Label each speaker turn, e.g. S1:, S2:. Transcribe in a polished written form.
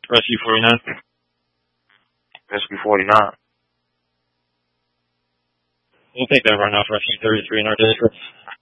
S1: Rescue 49.
S2: Rescue 49.
S1: We'll take that runoff, Rescue 33 in our district.